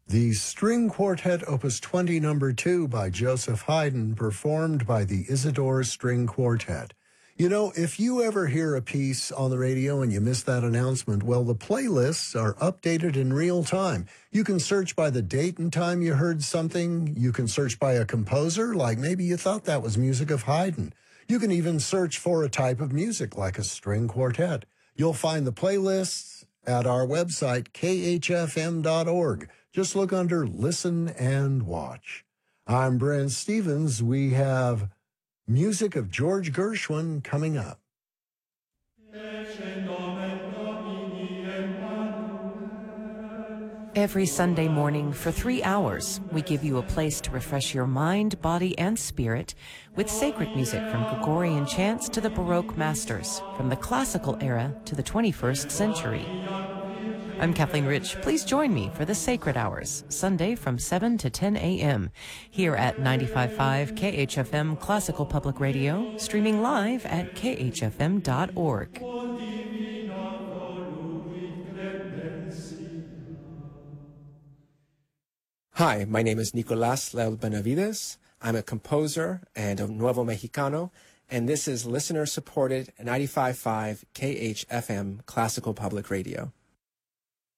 The String Quartet Opus 20 No. 2 by Joseph Haydn, performed by the Isidore String Quartet. You know, if you ever hear a piece on the radio and you miss that announcement, well, the playlists are updated in real time. You can search by the date and time you heard something. You can search by a composer, like maybe you thought that was music of Haydn. You can even search for a type of music, like a string quartet. You'll find the playlists at our website, khfm.org. Just look under Listen and Watch. I'm Brent Stevens. We have music of George Gershwin coming up. Every Sunday morning for 3 hours, we give you a place to refresh your mind, body, and spirit with sacred music from Gregorian chants to the Baroque masters, from the classical era to the 21st century. I'm Kathleen Rich. Please join me for the Sacred Hours, Sunday from 7 to 10 a.m. here at 95.5 KHFM Classical Public Radio, streaming live at khfm.org. Hi, my name is Nicolás Lel Benavides. I'm a composer and a Nuevo Mexicano, and this is listener-supported 95.5 KHFM Classical Public Radio.